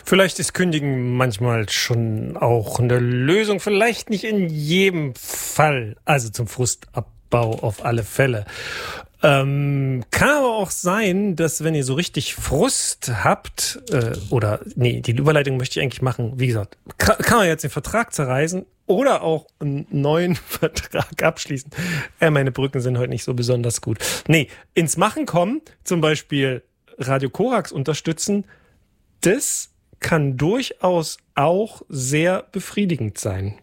Vielleicht ist Kündigen manchmal schon auch eine Lösung, vielleicht nicht in jedem Fall, also zum Frustabbau auf alle Fälle. Kann aber auch sein, dass wenn ihr so richtig Frust habt, die Überleitung möchte ich eigentlich machen, wie gesagt, kann man jetzt den Vertrag zerreißen oder auch einen neuen Vertrag abschließen. Meine Brücken sind heute nicht so besonders gut. Nee, ins Machen kommen, zum Beispiel Radio Korax unterstützen, das kann durchaus auch sehr befriedigend sein.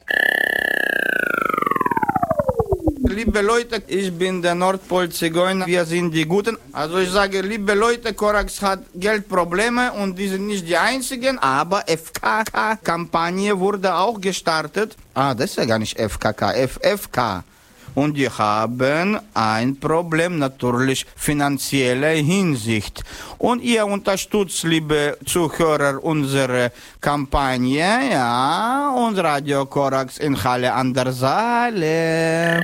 Liebe Leute, ich bin der Nordpol-Zigeuner, wir sind die Guten. Also ich sage, liebe Leute, Korax hat Geldprobleme und die sind nicht die einzigen, aber FKK-Kampagne wurde auch gestartet. Das ist ja gar nicht FKK, FFK. Und die haben ein Problem, natürlich finanzieller Hinsicht. Und ihr unterstützt, liebe Zuhörer, unsere Kampagne, ja, und Radio Korax in Halle an der Saale.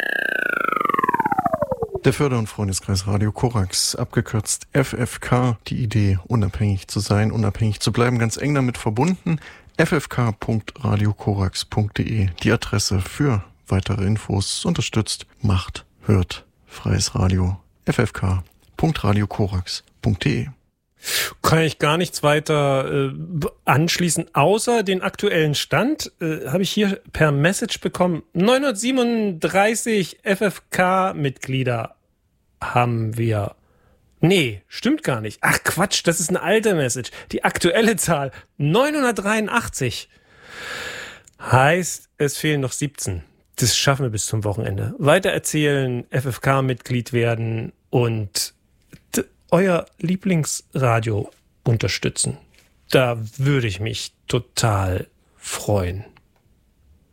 Der Förder- und Freundeskreis Radio Korax, abgekürzt FFK, die Idee, unabhängig zu sein, unabhängig zu bleiben, ganz eng damit verbunden. ffk.radiokorax.de, die Adresse für weitere Infos, unterstützt, macht, hört, freies Radio, ffk.radiokorax.de. Kann ich gar nichts weiter anschließen, außer den aktuellen Stand habe ich hier per Message bekommen. 937 FFK-Mitglieder haben wir. Nee, stimmt gar nicht. Ach Quatsch, das ist eine alte Message. Die aktuelle Zahl 983. Heißt, es fehlen noch 17. Das schaffen wir bis zum Wochenende. Weitererzählen, FFK-Mitglied werden und euer Lieblingsradio unterstützen. Da würde ich mich total freuen.